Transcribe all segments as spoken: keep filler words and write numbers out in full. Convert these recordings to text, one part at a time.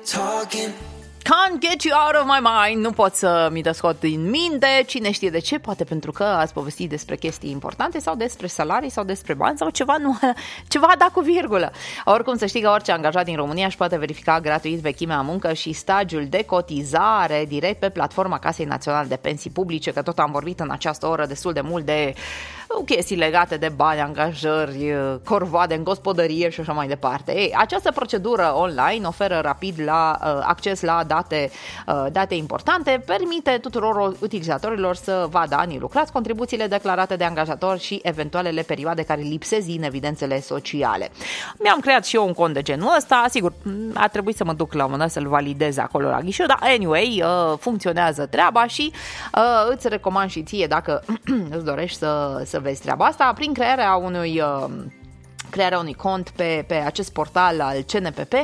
talking. Can't get you out of my mind. Nu pot să mi te scot din minte. Cine știe de ce? Poate pentru că ați povestit despre chestii importante sau despre salarii sau despre bani sau ceva, nu, ceva a dat cu virgulă. Oricum, să știi că orice angajat din România își poate verifica gratuit vechimea în muncă și stagiul de cotizare direct pe platforma Casei Naționale de Pensii Publice, că tot am vorbit în această oră destul de mult de chestii legate de bani, angajări, corvoade în gospodărie și așa mai departe. Ei, această procedură online oferă rapid la, uh, acces la date, uh, date importante, permite tuturor utilizatorilor să vadă anii lucrați, contribuțiile declarate de angajator și eventualele perioade care lipsesc din evidențele sociale. Mi-am creat și eu un cont de genul ăsta, sigur, a trebuit să mă duc la un moment dat să-l validez acolo la ghișeu, dar anyway, uh, funcționează treaba și uh, îți recomand și ție, dacă îți dorești să, să vezi treaba asta, prin crearea unui, uh, crearea unui cont pe, pe acest portal al C N P P.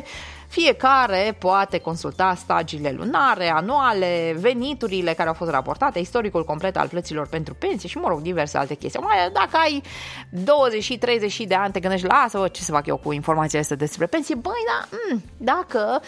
Fiecare poate consulta stagiile lunare, anuale, veniturile care au fost raportate, istoricul complet al plăților pentru pensie și, mă rog, diverse alte chestii. Mai, dacă ai douăzeci și treizeci de ani, te gândești, lasă-vă ce să fac eu cu informația asta despre pensie. Băi, da, m- dacă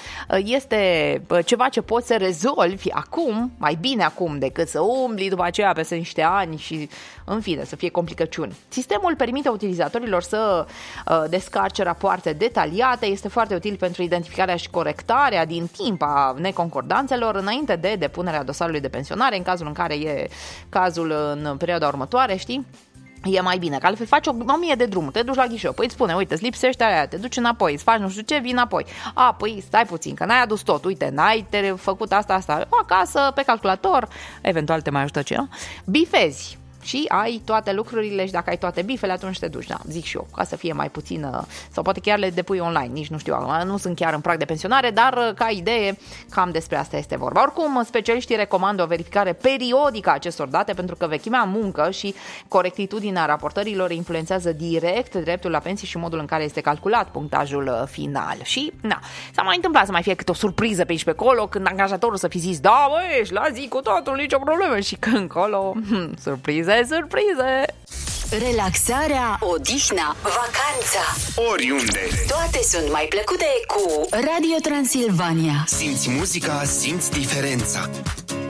este ceva ce poți să rezolvi acum, mai bine acum decât să umbli după aceea peste niște ani și, în fine, să fie complicăciuni. Sistemul permite utilizatorilor să uh, descarce rapoarte detaliate, este foarte util pentru identificarea și corectarea din timp a neconcordanțelor înainte de depunerea dosarului de pensionare, în cazul în care e cazul în perioada următoare, știi? E mai bine, că altfel faci o, o mie de drumuri, te duci la ghișeu, păi îți spune, uite, îți lipsește aia, te duci înapoi, îți faci nu știu ce, vii înapoi. A, păi stai puțin, că n-ai adus tot, uite, n-ai te făcut asta, asta, acasă, pe calculator, eventual te mai ajută ce, nu? Bifezi. Și ai toate lucrurile și dacă ai toate bifele, atunci te duci, da, zic și eu, ca să fie mai puțină, sau poate chiar le depui online, nici nu știu, nu sunt chiar în prag de pensionare, dar ca idee, cam despre asta este vorba. Oricum, specialiștii recomandă o verificare periodică a acestor date, pentru că vechimea în muncă și corectitudinea raportărilor influențează direct dreptul la pensii și modul în care este calculat punctajul final. Și, na, s-a mai întâmplat să mai fie câte o surpriză pe aici pe acolo, când angajatorul să fi zis, da, bă, ești la zi cu totul, nicio problemă, și când încolo, hm, surpriză. Surprize! Relaxarea, odihna, vacanța, Oriunde. toate sunt mai plăcute cu Radio Transilvania. Simți muzica, simți diferența.